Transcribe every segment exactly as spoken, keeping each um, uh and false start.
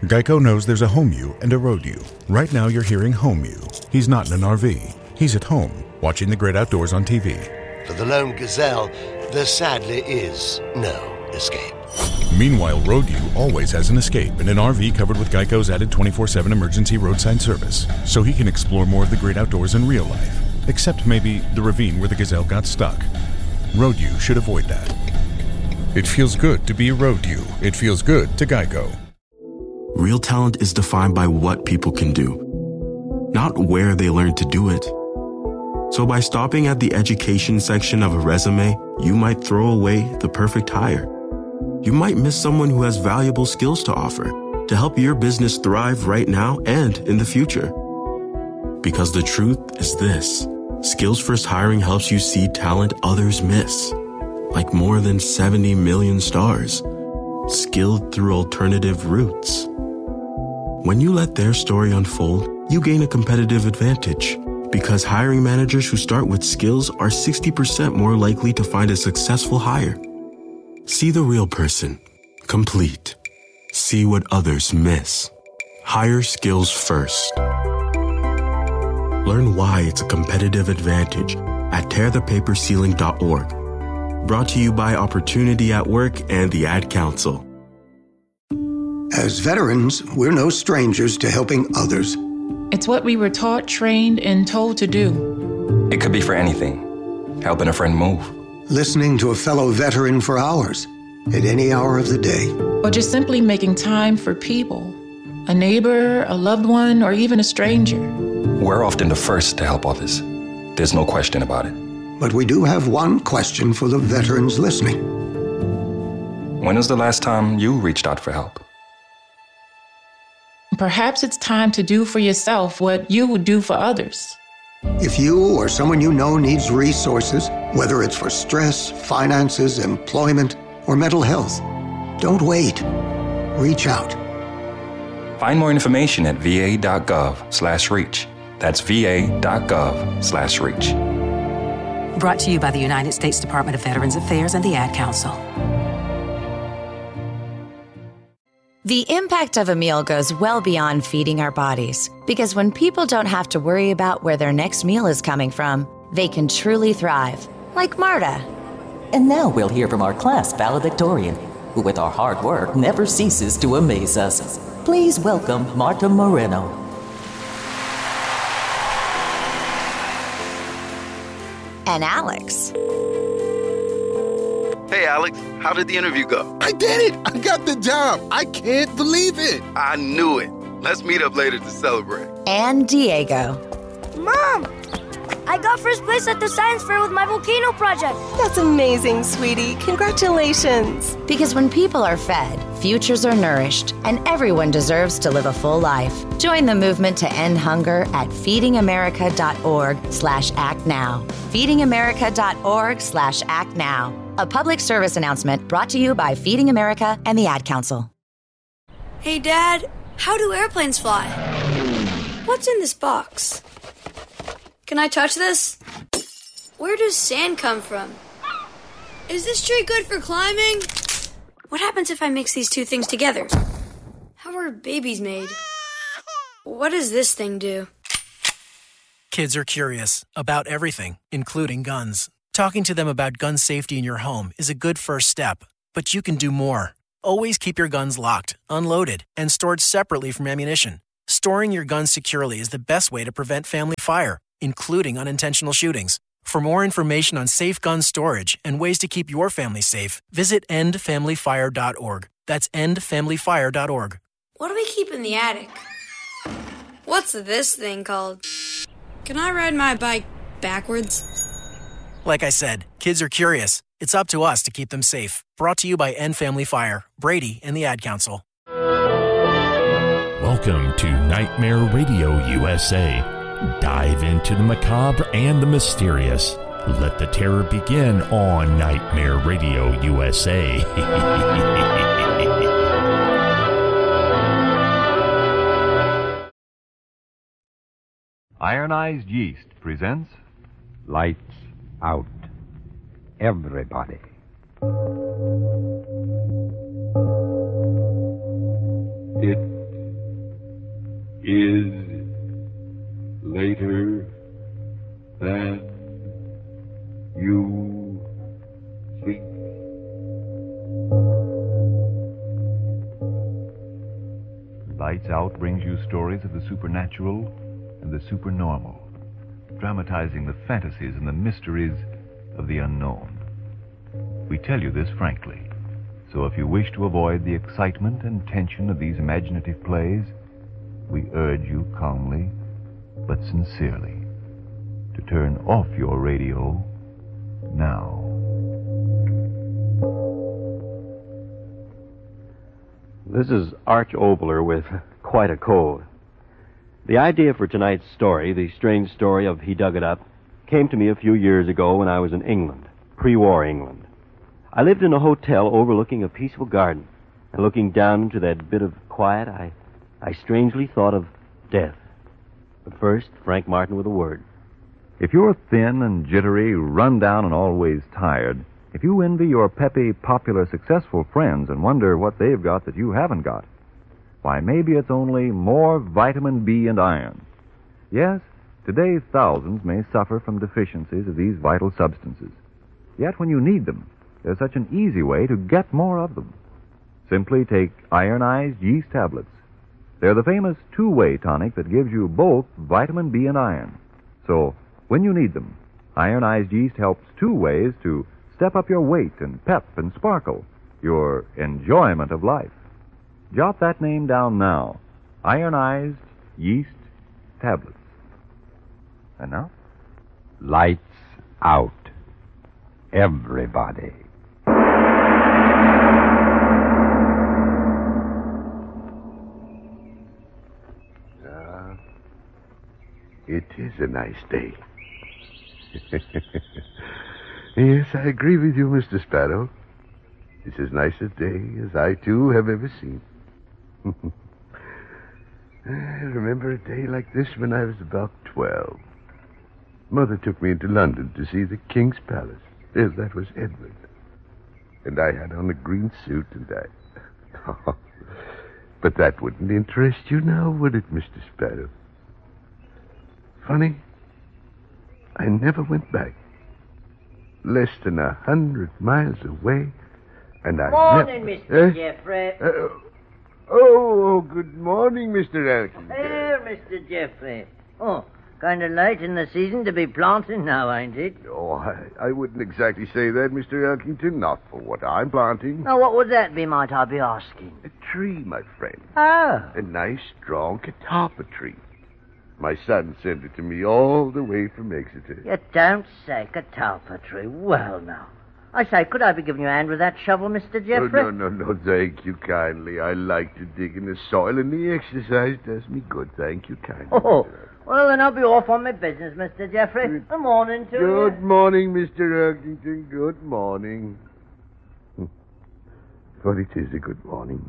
Geico knows there's a home you and a road you. Right now you're hearing home you. He's not in an R V. He's at home, watching the great outdoors on T V. For the lone gazelle, there sadly is no escape. Meanwhile, road you always has an escape in an R V covered with Geico's added twenty-four seven emergency roadside service, so he can explore more of the great outdoors in real life. Except maybe the ravine where the gazelle got stuck. Road you should avoid that. It feels good to be a road you. It feels good to Geico. Real talent is defined by what people can do, not where they learn to do it. So by stopping at the education section of a resume, you might throw away the perfect hire. You might miss someone who has valuable skills to offer to help your business thrive right now and in the future. Because the truth is this: Skills First Hiring helps you see talent others miss, like more than seventy million stars, skilled through alternative routes. When you let their story unfold, you gain a competitive advantage, because hiring managers who start with skills are sixty percent more likely to find a successful hire. See the real person, complete. See what others miss. Hire skills first. Learn why it's a competitive advantage at tear the paper ceiling dot org. Brought to you by Opportunity at Work and the Ad Council. As veterans, we're no strangers to helping others. It's what we were taught, trained, and told to do. It could be for anything. Helping a friend move. Listening to a fellow veteran for hours, at any hour of the day. Or just simply making time for people. A neighbor, a loved one, or even a stranger. We're often the first to help others. There's no question about it. But we do have one question for the veterans listening. When was the last time you reached out for help? Perhaps it's time to do for yourself what you would do for others. If you or someone you know needs resources, whether it's for stress, finances, employment, or mental health, don't wait. Reach out. Find more information at va.gov slash reach. That's va.gov slash reach. Brought to you by the United States Department of Veterans Affairs and the Ad Council. The impact of a meal goes well beyond feeding our bodies, because when people don't have to worry about where their next meal is coming from, they can truly thrive, like Marta. And now we'll hear from our class valedictorian, who with our hard work never ceases to amaze us. Please welcome Marta Moreno. And Alex. Hey, Alex, how did the interview go? I did it! I got the job! I can't believe it! I knew it. Let's meet up later to celebrate. And Diego. Mom! I got first place at the science fair with my volcano project. That's amazing, sweetie. Congratulations. Because when people are fed, futures are nourished, and everyone deserves to live a full life. Join the movement to end hunger at feedingamerica.org slash act now. feedingamerica.org slash act now. A public service announcement brought to you by Feeding America and the Ad Council. Hey, Dad, how do airplanes fly? What's in this box? Can I touch this? Where does sand come from? Is this tree good for climbing? What happens if I mix these two things together? How are babies made? What does this thing do? Kids are curious about everything, including guns. Talking to them about gun safety in your home is a good first step, but you can do more. Always keep your guns locked, unloaded, and stored separately from ammunition. Storing your guns securely is the best way to prevent family fire, including unintentional shootings. For more information on safe gun storage and ways to keep your family safe, visit end family fire dot org. That's end family fire dot org. What do we keep in the attic? What's this thing called? Can I ride my bike backwards? Like I said, kids are curious. It's up to us to keep them safe. Brought to you by End Family Fire, Brady, and the Ad Council. Welcome to Nightmare Radio U S A. Dive into the macabre and the mysterious. Let the terror begin on Nightmare Radio U S A. Ironized Yeast presents Lights Out. Everybody. It Lights Out brings you stories of the supernatural and the supernormal, dramatizing the fantasies and the mysteries of the unknown. We tell you this frankly, so if you wish to avoid the excitement and tension of these imaginative plays, we urge you calmly but sincerely to turn off your radio now. This is Arch Obler with quite a cold. The idea for tonight's story, the strange story of He Dug It Up, came to me a few years ago when I was in England, pre-war England. I lived in a hotel overlooking a peaceful garden, and looking down into that bit of quiet, I, I strangely thought of death. But first, Frank Martin with a word. If you're thin and jittery, run down and always tired, if you envy your peppy, popular, successful friends and wonder what they've got that you haven't got, why, maybe it's only more vitamin B and iron. Yes, today thousands may suffer from deficiencies of these vital substances. Yet when you need them, there's such an easy way to get more of them. Simply take ironized yeast tablets. They're the famous two-way tonic that gives you both vitamin B and iron. So, when you need them, ironized yeast helps two ways to step up your weight and pep and sparkle, your enjoyment of life. Jot that name down now. Ironized yeast tablets. And now? Lights out. Everybody. Uh, it is a nice day. Yes, I agree with you, Mister Sparrow. It's as nice a day as I, too, have ever seen. I remember a day like this when I was about twelve. Mother took me into London to see the King's Palace. Yes, that was Edward. And I had on a green suit, and I... But that wouldn't interest you now, would it, Mister Sparrow? Funny, I never went back. Less than a hundred miles away, and I Morning, never... Mister Eh? Jeffrey. Uh, oh, good morning, Mister Elkington. Here, Mister Jeffrey. Oh, kind of late in the season to be planting now, ain't it? Oh, I, I wouldn't exactly say that, Mister Elkington. Not for what I'm planting. Now, what would that be, might I be asking? A tree, my friend. Oh. A nice, strong catalpa tree. My son sent it to me all the way from Exeter. You don't say, catalpa tree. Well, now. I say, could I be giving you a hand with that shovel, Mister Jeffrey? Oh, no, no, no, thank you kindly. I like to dig in the soil, and the exercise does me good. Thank you kindly. Oh, well, then I'll be off on my business, Mister Jeffrey. Good, good morning to you. Good morning, Mister Elkington. Good morning. But it is a good morning.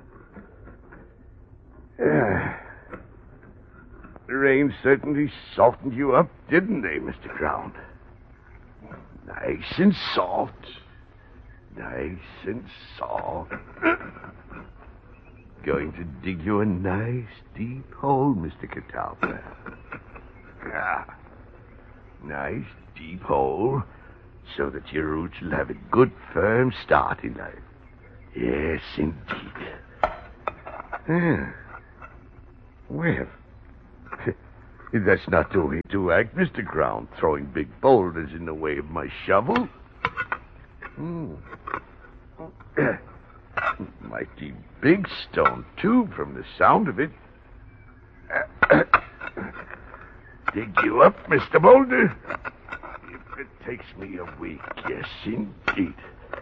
Yeah. The rain certainly softened you up, didn't they, Mister Crown? Nice and soft. Nice and soft. Going to dig you a nice, deep hole, Mister Catalpa. Ah, nice, deep hole, so that your roots will have a good, firm start in life. Yes, indeed. Ah. Well... That's not the way to act, Mister Crown, throwing big boulders in the way of my shovel. Hmm. Mighty big stone, too, from the sound of it. Dig you up, Mister Boulder. If it takes me a week, yes, indeed.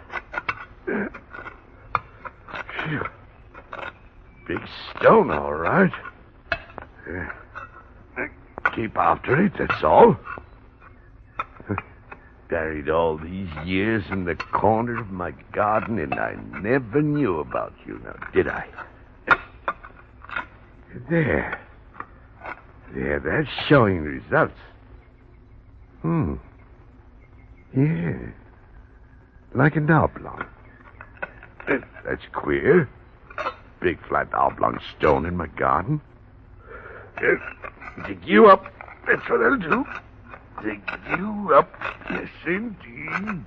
Phew. Big stone, all right. Uh, Keep after it, that's all. Buried all these years in the corner of my garden, and I never knew about you, now, did I? There. There, that's showing results. Hmm. Yeah. Like an oblong. That's queer. Big flat oblong stone in my garden. Uh, Dig you up. That's what I'll do. Dig you up. Yes, indeed.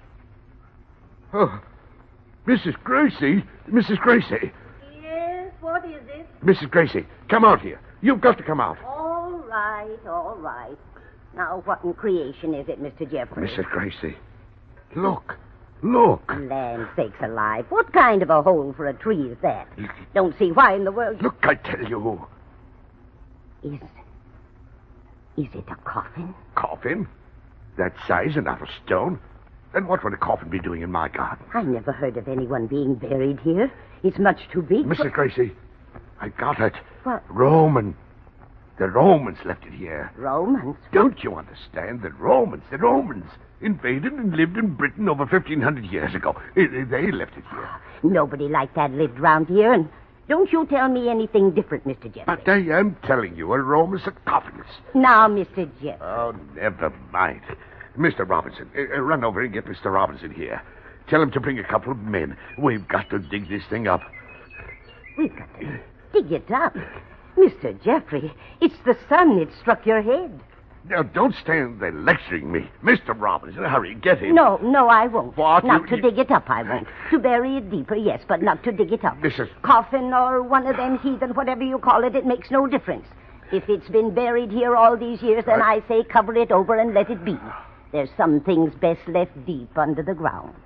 Oh, Missus Gracie. Missus Gracie. Yes, what What is it? Missus Gracie, come out here. You've got to come out. All right, all right. Now, what in creation is it, Mister Jeffrey? Missus Gracie, look. Look. Land sakes alive. What kind of a hole for a tree is that? Don't see why in the world... Look, I tell you. Is... Is it a coffin? Coffin? That size and out of stone? Then what would a coffin be doing in my garden? I never heard of anyone being buried here. It's much too big. Missus Gracie, I got it. What? Roman. The Romans left it here. Romans? Don't you understand? The Romans, the Romans invaded and lived in Britain over fifteen hundred years ago. They left it here. Nobody like that lived round here, and don't you tell me anything different, Mister Jeffrey. But I am telling you, a Roman sarcophagus. Now, Mister Jeffrey. Oh, never mind. Mister Robinson, uh, run over and get Mister Robinson here. Tell him to bring a couple of men. We've got to dig this thing up. We've got to dig it up? Mister Jeffrey, it's the sun. It struck your head. Now, don't stand there lecturing me. Mister Robinson, hurry, get him. No, no, I won't. What? Not You- to you- dig it up, I won't. To bury it deeper, yes, but not to dig it up. This is... Coffin or one of them heathen, whatever you call it, it makes no difference. If it's been buried here all these years, then I say cover it over and let it be. There's some things best left deep under the ground.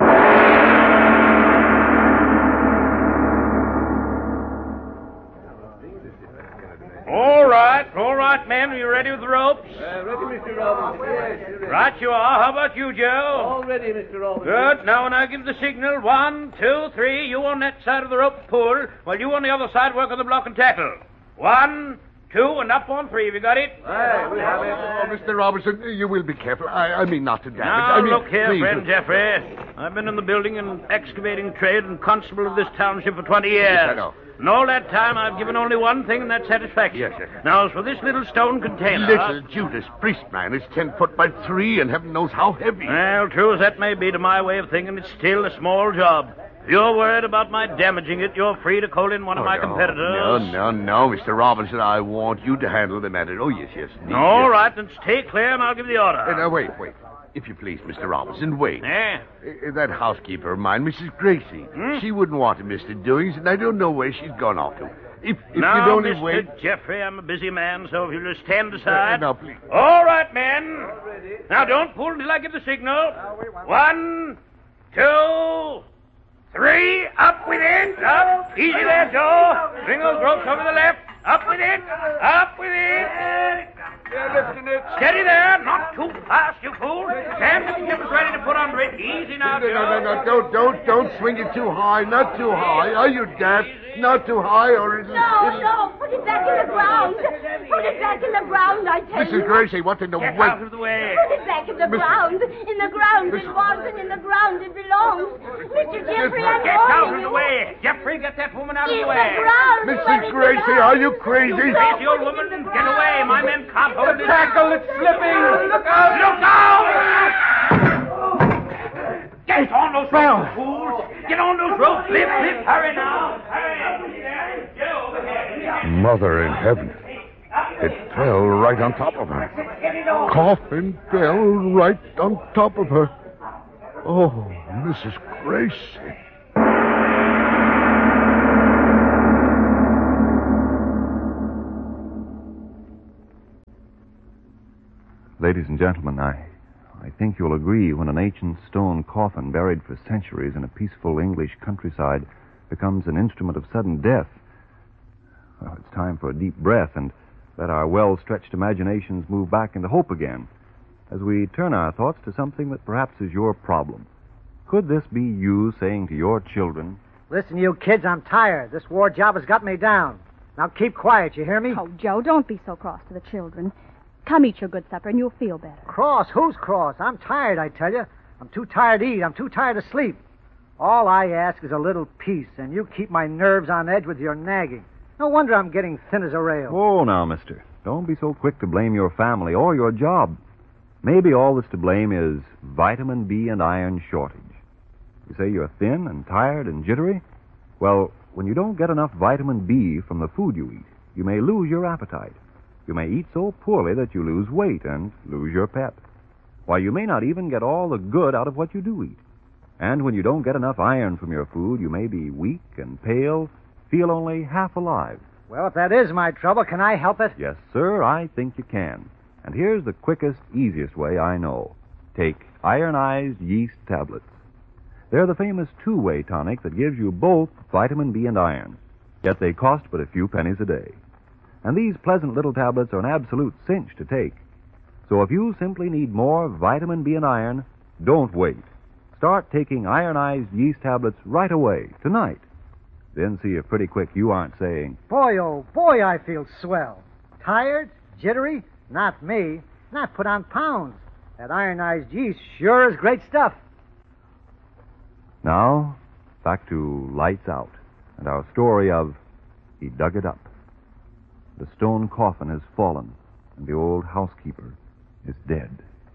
All right, all right, men. Are you ready with the ropes? Uh, ready, Mister Robinson. Right you are. How about you, Joe? All ready, Mister Robinson. Good. Now, when I give the signal, one, two, three, you on that side of the rope pull, while you on the other side work on the block and tackle. One, two, and up on three. Have you got it? Aye, we have it. Oh, Mister Robinson, you will be careful. I, I mean not to damage. Now, I mean, look here, please. friend Jeffrey. I've been in the building and excavating trade and constable of this township for twenty years. Yes, I know. And all that time, I've given only one thing, and that's satisfaction. Yes, yes. Now, as for this little stone container... Little Judas Priest, man. It's ten foot by three, and heaven knows how heavy. Well, true as that may be to my way of thinking, it's still a small job. If you're worried about my damaging it, you're free to call in one of Oh, my no, competitors. No, no, no, Mister Robinson. I want you to handle the matter. Oh, yes, yes. indeed, All yes. right, then stay clear, and I'll give the order. Uh, now, wait, wait. If you please, Mister Robinson, wait. Eh? Uh, that housekeeper of mine, Missus Gracie, Hmm? she wouldn't want to miss the doings, and I don't know where she's gone off to. If, if now, you'd only Mister wait... Jeffrey, I'm a busy man, so if you'll just stand aside. Uh, now, please. All right, men. Now, don't pull until I give the signal. One, two, three. Up with it. Up. Easy there, Joe. Bring those ropes over the left. Up with it. Up with it. Steady there. Not too fast, you fool. Stand with the ship is ready to put under it. Easy now, No, Joe. no, no, no, don't, don't, don't swing it too high. Not too high. Are you deaf? Not too high, or it'll... No, it'll... no, put it back in the ground. Put it back in the ground, I tell Missus you. Gracie, what in the Get world? out of the way. Put it back in the Mister ground. In the ground it was, and in the ground it belongs. Mister Jeffrey, I'm Get out warning of the you. way. Jeffrey, get that woman out of In the the way. ground. where Missus it Gracie, belongs. are you crazy? Crazy old woman, get away. My men can't hold it. Tackle, it's slipping. Look out. Look out! Get on those ropes, fools! Get on those ropes! Lift, lift! Hurry now! Hurry! Get over here! Mother in heaven. It fell right on top of her. Coffin fell right on top of her. Oh, Missus Gracie. Ladies and gentlemen, I, I think you'll agree when an ancient stone coffin buried for centuries in a peaceful English countryside becomes an instrument of sudden death. Well, it's time for a deep breath and let our well-stretched imaginations move back into hope again as we turn our thoughts to something that perhaps is your problem. Could this be you saying to your children, Listen, you kids, I'm tired. This war job has got me down. Now keep quiet, you hear me? Oh, Joe, don't be so cross to the children. Come eat your good supper and you'll feel better. Cross? Who's cross? I'm tired, I tell you. I'm too tired to eat. I'm too tired to sleep. All I ask is a little peace, and you keep my nerves on edge with your nagging. No wonder I'm getting thin as a rail. Whoa now, mister. Don't be so quick to blame your family or your job. Maybe all that's to blame is vitamin B and iron shortage. You say you're thin and tired and jittery? Well, when you don't get enough vitamin B from the food you eat, you may lose your appetite. You may eat so poorly that you lose weight and lose your pep. Why, you may not even get all the good out of what you do eat. And when you don't get enough iron from your food, you may be weak and pale feel only half alive. Well, if that is my trouble, can I help it? Yes, sir, I think you can. And here's the quickest, easiest way I know. Take ironized yeast tablets. They're the famous two-way tonic that gives you both vitamin B and iron. Yet they cost but a few pennies a day. And these pleasant little tablets are an absolute cinch to take. So if you simply need more vitamin B and iron, don't wait. Start taking ironized yeast tablets right away, tonight. Then see if pretty quick you aren't saying, Boy, oh, boy, I feel swell. Tired? Jittery? Not me. Not put on pounds. That ironized yeast sure is great stuff. Now, back to Lights Out and our story of He Dug It Up. The stone coffin has fallen, and the old housekeeper is dead.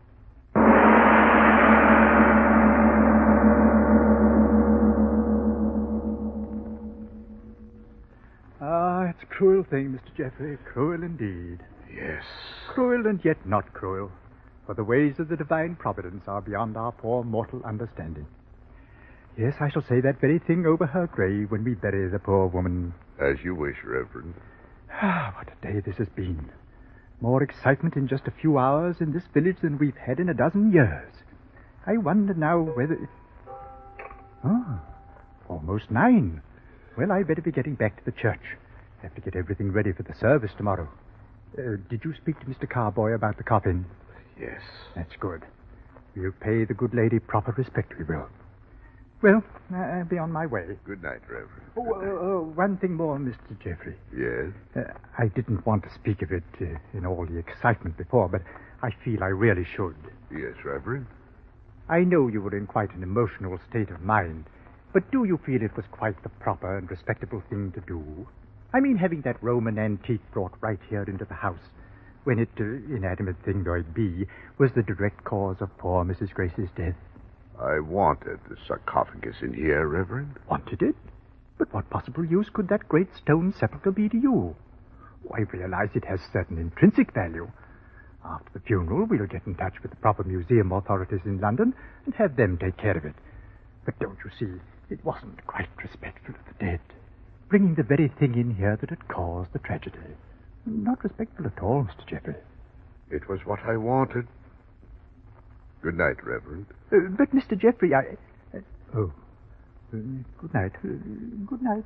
Ah, it's a cruel thing, Mister Jeffrey, cruel indeed. Yes. Cruel and yet not cruel, for the ways of the divine providence are beyond our poor mortal understanding. Yes, I shall say that very thing over her grave when we bury the poor woman. As you wish, Reverend. Ah, what a day this has been. More excitement in just a few hours in this village than we've had in a dozen years. I wonder now whether... Ah, almost nine. Well, I'd better be getting back to the church. Have to get everything ready for the service tomorrow. Uh, did you speak to Mister Carboy about the coffin? Yes. That's good. We'll pay the good lady proper respect, we will. Well, I'll be on my way. Good night, Reverend. Oh, uh, uh, one thing more, Mister Jeffrey. Yes? Uh, I didn't want to speak of it uh, in all the excitement before, but I feel I really should. Yes, Reverend. I know you were in quite an emotional state of mind, but do you feel it was quite the proper and respectable thing to do? I mean, having that Roman antique brought right here into the house, when it, uh, inanimate thing though it be, was the direct cause of poor Missus Grace's death. I wanted the sarcophagus in here, Reverend. Wanted it? But what possible use could that great stone sepulchre be to you? Oh, I realize it has certain intrinsic value. After the funeral, we'll get in touch with the proper museum authorities in London and have them take care of it. But don't you see, it wasn't quite respectful of the dead. Bringing the very thing in here that had caused the tragedy. Not respectful at all, Mister Jeffrey. It was what I wanted. Good night, Reverend. Uh, but, Mister Jeffrey, I... Uh, oh. Uh, good night. Uh, good night.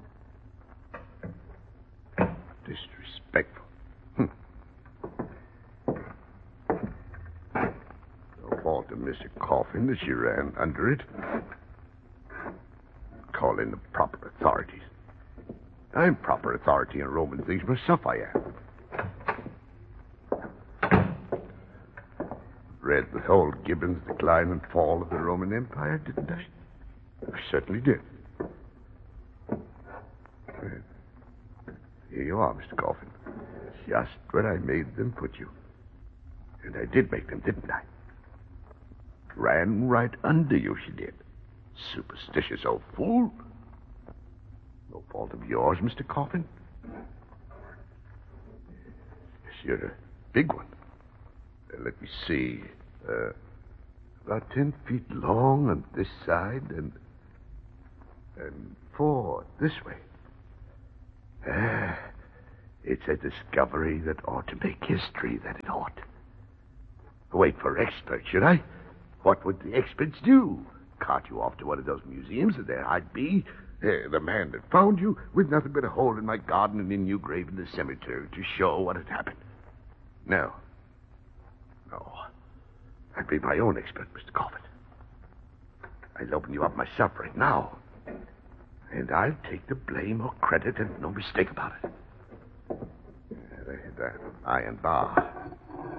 Disrespectful. Hm. No fault of Missus Coffin that she ran under it. Call in the proper authorities. I'm proper authority in Roman things myself, I am. Read the whole Gibbon's Decline and Fall of the Roman Empire, didn't I? I certainly did. Here you are, Mister Coffin. Just where I made them put you. And I did make them, didn't I? Ran right under you, she did. Superstitious old fool. No fault of yours, Mister Coffin. Yes, you're a big one. Uh, let me see. Uh, about ten feet long on this side and and four this way. Ah, it's a discovery that ought to make history, that it ought. Wait for experts, should I? What would the experts do? Cart you off to one of those museums, and there I'd be, uh, the man that found you, with nothing but a hole in my garden and a new grave in the cemetery to show what had happened. No. No. I'd be my own expert, Mister Coffin. I'll open you up myself right now. And I'll take the blame or credit and no mistake about it. Uh, that iron bar.